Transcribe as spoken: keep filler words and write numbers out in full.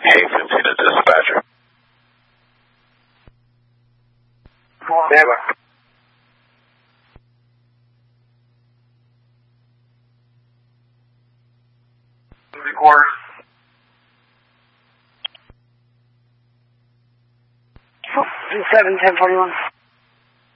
Hayden to dispatcher. Never. Record. Seven ten forty one.